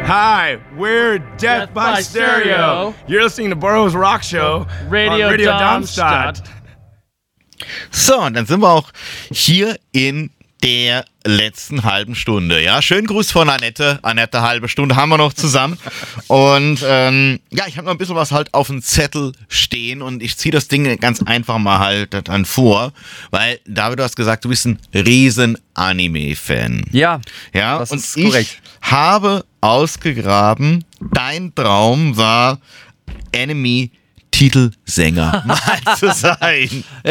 Hi, we're Death by Stereo. You're listening to Burroughs Rock Show Radio on Radio Darmstadt. Darmstadt. So, und dann sind wir auch hier in der letzten halben Stunde. Ja, schönen Gruß von Annette. Annette, halbe Stunde haben wir noch zusammen. Und ja, ich habe noch ein bisschen was halt auf dem Zettel stehen und ich ziehe das Ding ganz einfach mal halt dann vor, weil David, du hast gesagt, du bist ein riesen Anime-Fan. Ja, das ist und korrekt. Ich habe ausgegraben, dein Traum war Anime-Titelsänger mal zu sein.